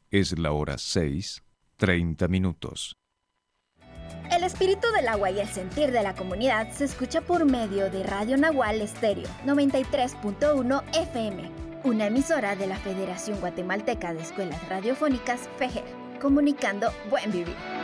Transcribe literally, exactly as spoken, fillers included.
Es la hora seis, treinta minutos. El espíritu del agua y el sentir de la comunidad se escucha por medio de Radio Nahual Estéreo noventa y tres punto uno F M, una emisora de la Federación Guatemalteca de Escuelas Radiofónicas, FEGER, comunicando buen vivir.